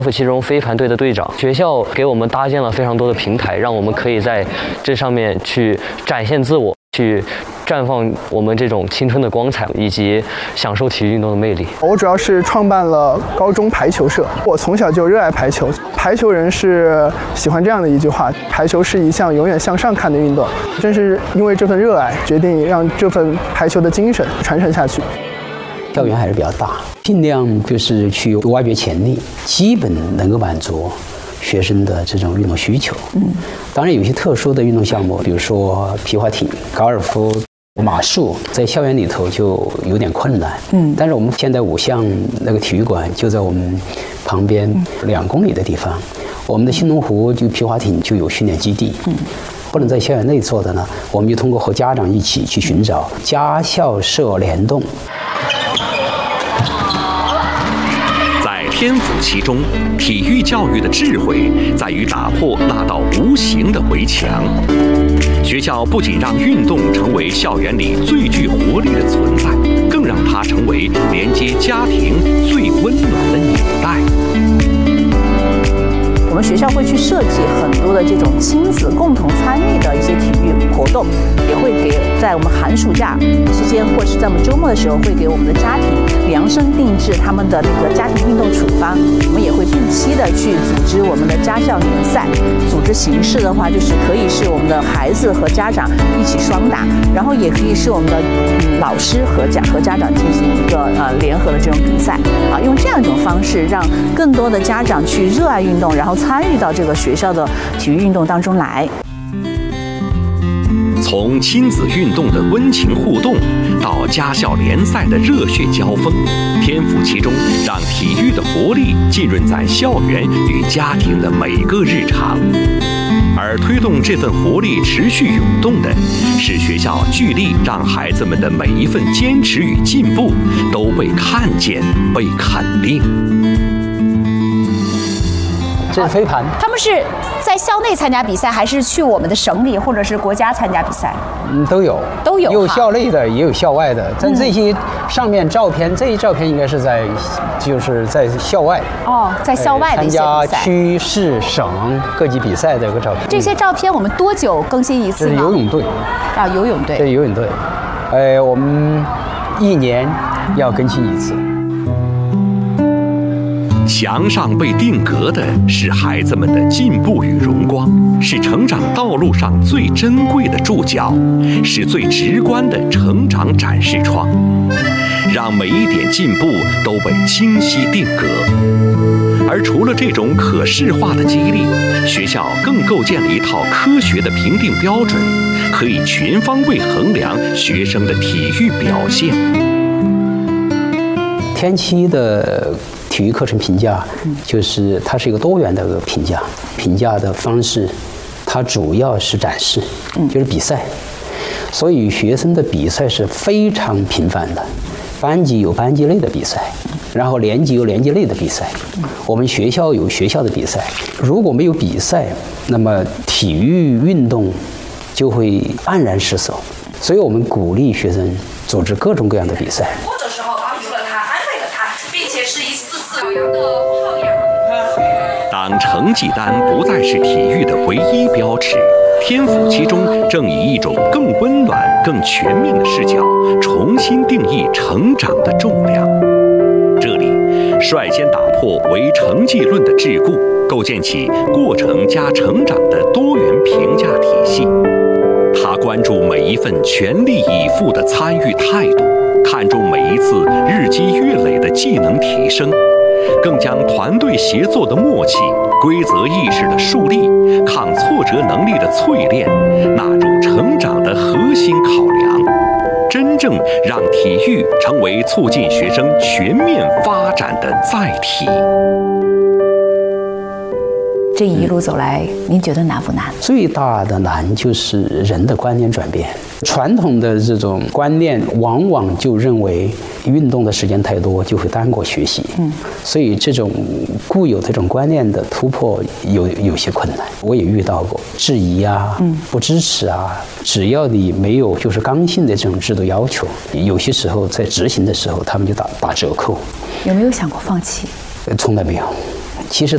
其中飞盘队的队长，学校给我们搭建了非常多的平台，让我们可以在这上面去展现自我，去绽放我们这种青春的光彩，以及享受体育运动的魅力。 我主要是创办了高中排球社，我从小就热爱排球。排球人是喜欢这样的一句话：排球是一项永远向上看的运动。正是因为这份热爱，决定让这份排球的精神传承下去。 校园还是比较大，尽量就是去挖掘潜力，基本能够满足学生的这种运动需求。当然有些特殊的运动项目，比如说皮划艇、高尔夫、马术，在校园里头就有点困难。但是我们现在5项那个体育馆就在我们旁边2公里的地方，我们的新龙湖就皮划艇就有训练基地。不能在校园内做的呢，我们就通过和家长一起去寻找家校社联动。 在天府其中，体育教育的智慧在于打破那道无形的围墙。学校不仅让运动成为校园里最具活力的存在，更让它成为连接家庭最温暖的纽带。 我们学校会去设计很多的这种亲子共同参与的一些体育活动，也会给在我们寒暑假之间，或者是在我们周末的时候，会给我们的家庭量身定制他们的那个家庭运动处方。我们也会定期的去组织我们的家校联赛，组织形式的话，就是可以是我们的孩子和家长一起双打，然后也可以是我们的老师和家长进行一个联合的这种比赛啊，用这样一种方式，让更多的家长去热爱运动，然后参与到这个学校的体育运动当中来。 从亲子运动的温情互动，到家校联赛的热血交锋，天府其中让体育的活力浸润在校园与家庭的每个日常。而推动这份活力持续涌动的，是学校聚力让孩子们的每一份坚持与进步都被看见、被肯定。 这是飞盘， 他们是在校内参加比赛，还是去我们的省里或者是国家参加比赛？ 都有，有校内的，也有校外的。但这些上面照片，这一照片应该是就是在校外在校外的一些比赛， 参加区市省各级比赛的一个照片。 这些照片我们多久更新一次呢？ 这是游泳队游泳队。 对，游泳队，我们1年要更新一次。 墙上被定格的是孩子们的进步与荣光，是成长道路上最珍贵的注脚，是最直观的成长展示窗，让每一点进步都被清晰定格。而除了这种可视化的激励，学校更构建了一套科学的评定标准，可以全方位衡量学生的体育表现。 天期的体育课程评价，就是它是一个多元的评价，评价的方式，它主要是展示，就是比赛，所以学生的比赛是非常频繁的，班级有班级内的比赛，然后年级有年级内的比赛，我们学校有学校的比赛。如果没有比赛，那么体育运动就会黯然失色，所以我们鼓励学生组织各种各样的比赛。 当成绩单不再是体育的唯一标尺，天府其中正以一种更温暖、更全面的视角，重新定义成长的重量。这里率先打破唯成绩论的桎梏，构建起过程加成长的多元评价体系。他关注每一份全力以赴的参与态度，看重每一次日积月累的技能提升，更将团队协作的默契、规则意识的树立、抗挫折能力的淬炼纳入成长的核心考量，真正让体育成为促进学生全面发展的载体。 这一路走来，您觉得难不难？ 最大的难就是人的观念转变。传统的这种观念往往就认为运动的时间太多就会耽过学习，所以这种固有的这种观念的突破有些困难。我也遇到过质疑啊，不支持啊，只要你没有就是刚性的这种制度要求，有些时候在执行的时候他们就打折扣。 有没有想过放弃？ 从来没有。其实